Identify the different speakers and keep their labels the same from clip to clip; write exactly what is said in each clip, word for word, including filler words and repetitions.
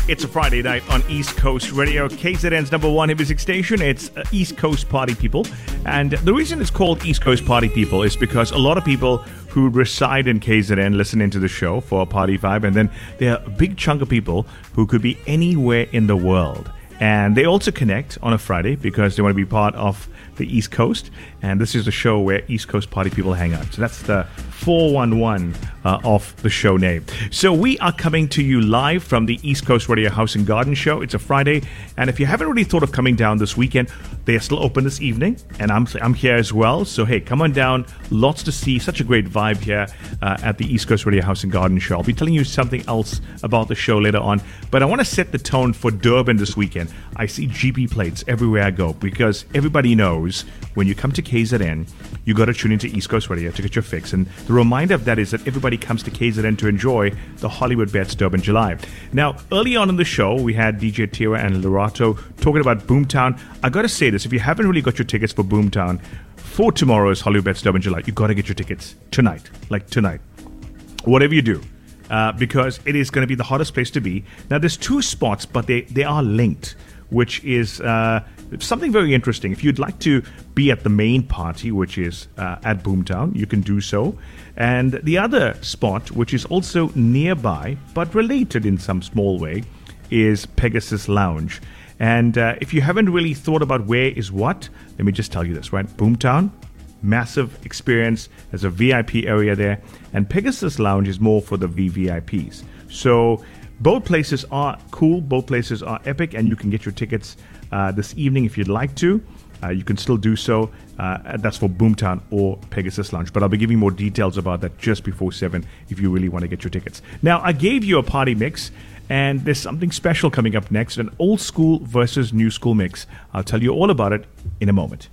Speaker 1: It's a Friday night on East Coast Radio, K Z N's number one hit music station. It's uh, East Coast Party People. And the reason it's called East Coast Party People is because a lot of people who reside in K Z N listen into the show for a party vibe. And then there are a big chunk of people who could be anywhere in the world. And they also connect on a Friday because they want to be part of the East Coast. And this is the show where East Coast Party People hang out. So that's the four one one uh, of the show name. So we are coming to you live from the East Coast Radio House and Garden Show. It's a Friday. And if you haven't really thought of coming down this weekend, they are still open this evening. And I'm I'm here as well. So, hey, come on down. Lots to see. Such a great vibe here uh, at the East Coast Radio House and Garden Show. I'll be telling you something else about the show later on. But I want to set the tone for Durban this weekend. I see G P plates everywhere I go because everybody knows when you come to K Z N, you got to tune into East Coast Radio to get your fix. And the reminder of that is that everybody comes to K Z N to enjoy the Hollywood Bets Durban July. Now, early on in the show, we had D J Tira and Lorato talking about Boomtown. I got to say this, if you haven't really got your tickets for Boomtown for tomorrow's Hollywood Bets Durban July, you got to get your tickets tonight, like tonight. Whatever you do. Uh, because it is going to be the hottest place to be. Now, there's two spots, but they, they are linked, which is uh, something very interesting. If you'd like to be at the main party, which is uh, at Boomtown, you can do so. And the other spot, which is also nearby, but related in some small way, is Pegasus Lounge. And uh, if you haven't really thought about where is what, let me just tell you this, right? Boomtown, massive experience. There's a V I P area there. And Pegasus Lounge is more for the V V I Ps. So both places are cool. Both places are epic. And you can get your tickets uh, this evening if you'd like to. Uh, you can still do so. Uh, that's for Boomtown or Pegasus Lounge. But I'll be giving more details about that just before seven if you really want to get your tickets. Now, I gave you a party mix. And there's something special coming up next. An old school versus new school mix. I'll tell you all about it in a moment.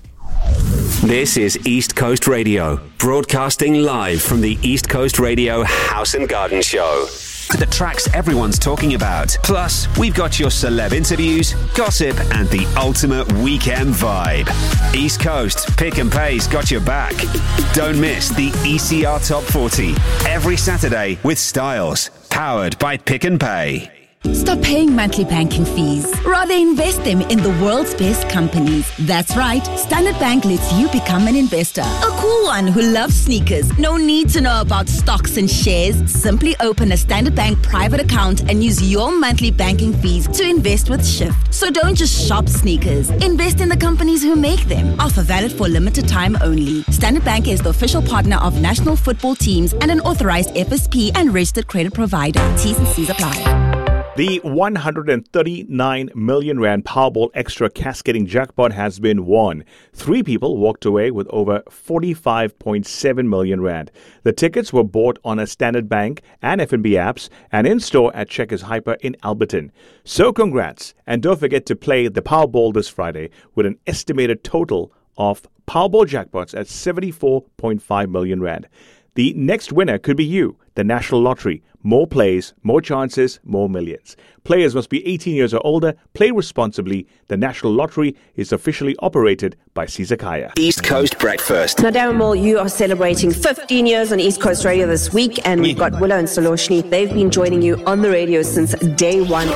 Speaker 2: This is East Coast Radio, broadcasting live from the East Coast Radio House and Garden Show. The tracks everyone's talking about. Plus, we've got your celeb interviews, gossip, and the ultimate weekend vibe. East Coast Pick and Pay's got your back. Don't miss the E C R Top forty every Saturday with Styles, powered by Pick and Pay.
Speaker 3: Stop paying monthly banking fees. Rather invest them in the world's best companies. That's right. Standard Bank lets you become an investor. A cool one who loves sneakers. No need to know about stocks and shares. Simply open a Standard Bank private account and use your monthly banking fees to invest with Shift. So don't just shop sneakers. Invest in the companies who make them. Offer valid for limited time only. Standard Bank is the official partner of national football teams and an authorized F S P and registered credit provider. T's and C's apply.
Speaker 1: The one hundred thirty-nine million rand Powerball Extra cascading jackpot has been won. Three people walked away with over forty-five point seven million rand. The tickets were bought on a Standard Bank and F N B apps and in-store at Checkers Hyper in Alberton. So congrats, and don't forget to play the Powerball this Friday with an estimated total of Powerball jackpots at seventy-four point five million rand. The next winner could be you, the National Lottery. More plays, more chances, more millions. Players must be eighteen years or older. Play responsibly. The National Lottery is officially operated by Caesar Kaya.
Speaker 2: East Coast Breakfast.
Speaker 4: Now, Darren Moore, you are celebrating fifteen years on East Coast Radio this week, and we've got Willow and Soloshni. They've been joining you on the radio since day one.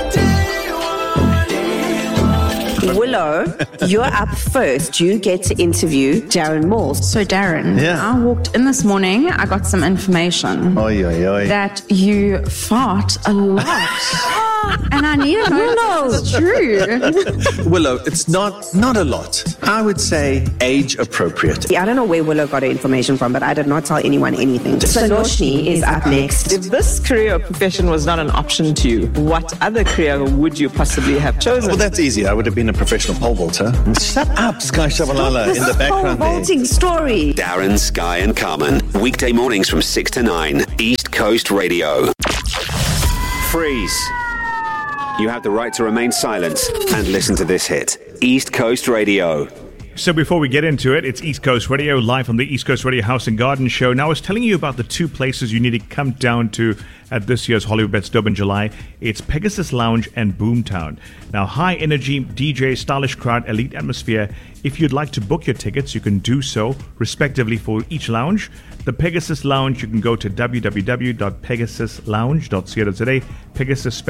Speaker 4: Willow, you're up first. You get to interview Darren Moore.
Speaker 5: So, Darren,
Speaker 6: yeah.
Speaker 5: I walked in this morning, I got some information
Speaker 6: Oy, oy, oy.
Speaker 5: that you fart a lot. And I need to know if this is true.
Speaker 6: Willow, it's not not a lot. I would say age appropriate.
Speaker 4: I don't know where Willow got her information from, but I did not tell anyone anything. Soloshni is up next.
Speaker 7: If this career or profession was not an option to you, what other career would you possibly have chosen?
Speaker 6: Well, that's easy. I would have been a professional pole vaulter. Shut up, Sky Shabalala,
Speaker 4: This
Speaker 6: in the background
Speaker 4: whole vaulting
Speaker 6: there.
Speaker 4: story.
Speaker 2: Darren, Sky and Carmen. Weekday mornings from six to nine. East Coast Radio. Freeze. You have the right to remain silent and listen to this hit. East Coast Radio.
Speaker 1: So before we get into it, it's East Coast Radio, live from the East Coast Radio House and Garden Show. Now, I was telling you about the two places you need to come down to at this year's Hollywood Bets Durban July. It's Pegasus Lounge and Boomtown. Now, high energy D J, stylish crowd, elite atmosphere. If you'd like to book your tickets, you can do so, respectively, for each lounge. The Pegasus Lounge, you can go to w w w dot pegasus lounge dot co dot za. Pegasus spelled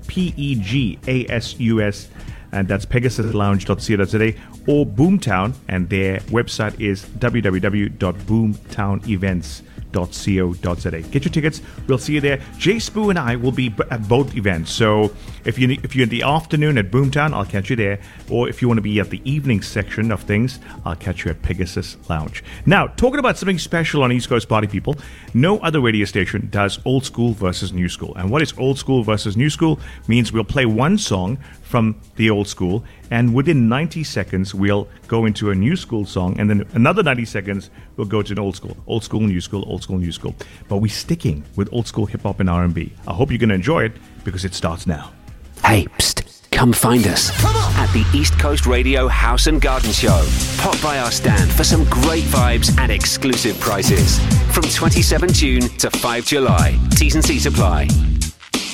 Speaker 1: P E G A S U S, and that's pegasus lounge dot co dot z a, or Boomtown, and their website is w w w dot boomtown events dot co dot z a. Get your tickets. We'll see you there. Jay Spoo and I will be b- at both events. So if you if you're in the afternoon at Boomtown, I'll catch you there. Or if you want to be at the evening section of things, I'll catch you at Pegasus Lounge. Now, talking about something special on East Coast Party People, no other radio station does old school versus new school. And what is old school versus new school? Means we'll play one song from the old school, and within ninety seconds we'll go into a new school song, and then another ninety seconds we'll go to an old school. Old school, new school, old school, new school. But we're sticking with old school hip hop and R and B. I hope you're going to enjoy it, because it starts now.
Speaker 2: Hey, psst, come find us at the East Coast Radio House and Garden Show. Pop by our stand for some great vibes and exclusive prizes. From twenty-seventh June to fifth July. T's and C's apply.